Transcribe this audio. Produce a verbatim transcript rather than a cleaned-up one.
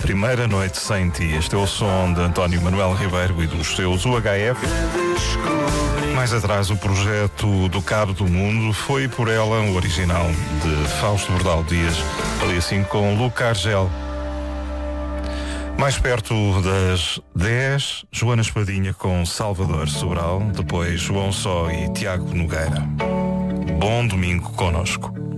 Primeira Noite Sem Ti. Este é o som de António Manuel Ribeiro e dos seus U H F. Mais atrás, o projeto do Cabo do Mundo foi por ela, o original de Fausto Bordal Dias, ali assim com Luca Argel. Mais perto das dez, Joana Espadinha com Salvador Sobral, depois João Só e Tiago Nogueira. Bom domingo connosco.